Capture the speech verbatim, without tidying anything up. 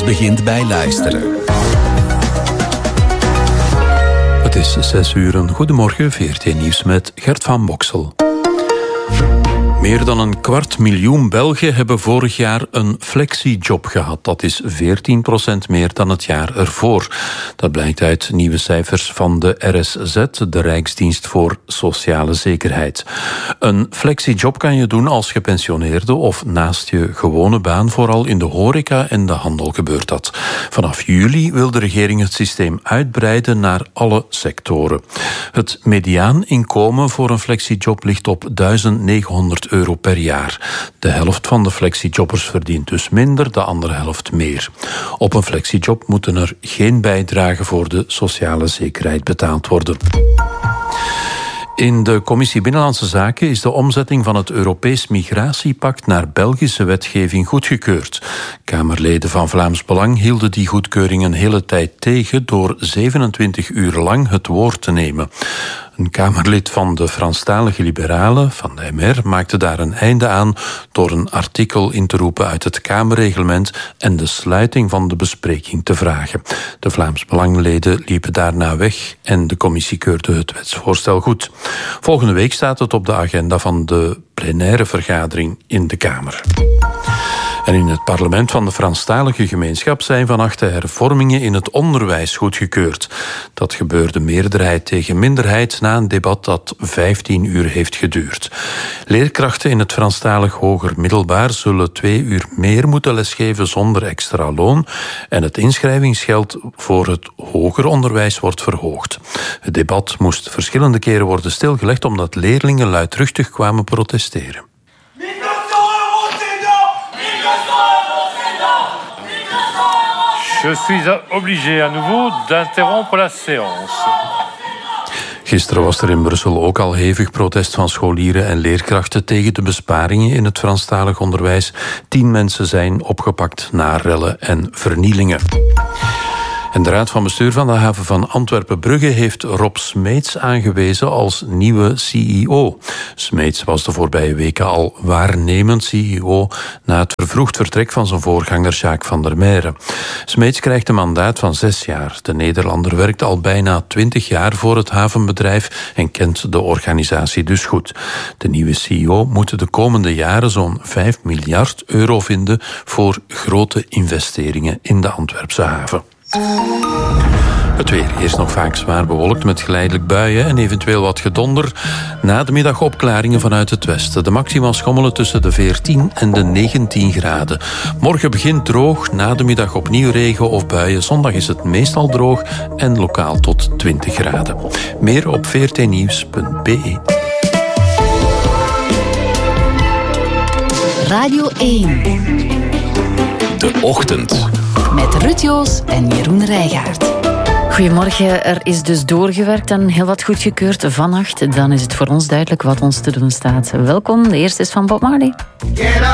wereld begint bij luisteren. Het is zes uur. Goedemorgen, V R T Nieuws met Gert van Boksel. Meer dan een kwart miljoen Belgen hebben vorig jaar een flexiejob gehad. Dat is veertien procent meer dan het jaar ervoor. Dat blijkt uit nieuwe cijfers van de R S Z, de Rijksdienst voor Sociale Zekerheid. Een flexiejob kan je doen als gepensioneerde of naast je gewone baan. Vooral in de horeca en de handel gebeurt dat. Vanaf juli wil de regering het systeem uitbreiden naar alle sectoren. Het mediaaninkomen voor een flexiejob ligt op duizend negenhonderd euro per jaar. De helft van de flexiejobbers verdient dus minder, de andere helft meer. Op een flexiejob moeten er geen bijdragen voor de sociale zekerheid betaald worden. In de Commissie Binnenlandse Zaken is de omzetting van het Europees Migratiepact naar Belgische wetgeving goedgekeurd. Kamerleden van Vlaams Belang hielden die goedkeuring een hele tijd tegen door zevenentwintig uur lang het woord te nemen. Een Kamerlid van de Franstalige Liberalen, van de M R, maakte daar een einde aan door een artikel in te roepen uit het Kamerreglement en de sluiting van de bespreking te vragen. De Vlaams Belangleden liepen daarna weg en de commissie keurde het wetsvoorstel goed. Volgende week staat het op de agenda van de plenaire vergadering in de Kamer. En in het parlement van de Franstalige gemeenschap zijn vannacht de hervormingen in het onderwijs goedgekeurd. Dat gebeurde meerderheid tegen minderheid na een debat dat vijftien uur heeft geduurd. Leerkrachten in het Franstalig hoger middelbaar zullen twee uur meer moeten lesgeven zonder extra loon en het inschrijvingsgeld voor het hoger onderwijs wordt verhoogd. Het debat moest verschillende keren worden stilgelegd omdat leerlingen luidruchtig kwamen protesteren. Je suis obligé à nouveau d'interrompre la séance. Gisteren was er in Brussel ook al hevig protest van scholieren en leerkrachten tegen de besparingen in het Franstalig onderwijs. Tien mensen zijn opgepakt na rellen en vernielingen. En de Raad van Bestuur van de haven van Antwerpen-Brugge heeft Rob Smeets aangewezen als nieuwe C E O. Smeets was de voorbije weken al waarnemend C E O na het vervroegd vertrek van zijn voorganger Jacques van der Meijeren. Smeets krijgt een mandaat van zes jaar. De Nederlander werkt al bijna twintig jaar voor het havenbedrijf en kent de organisatie dus goed. De nieuwe C E O moet de komende jaren zo'n vijf miljard euro vinden voor grote investeringen in de Antwerpse haven. Het weer is nog vaak zwaar bewolkt met geleidelijk buien en eventueel wat gedonder. Na de middag opklaringen vanuit het westen. De maxima schommelen tussen de veertien en de negentien graden. Morgen begint droog, na de middag opnieuw regen of buien. Zondag is het meestal droog en lokaal tot twintig graden. Meer op v r t nieuws punt b e. Radio één. De Ochtend. Met Ruud Joos en Jeroen Rijgaard. Goedemorgen, er is dus doorgewerkt en heel wat goedgekeurd vannacht. Dan is het voor ons duidelijk wat ons te doen staat. Welkom, de eerste is van Bob Marley. Get up.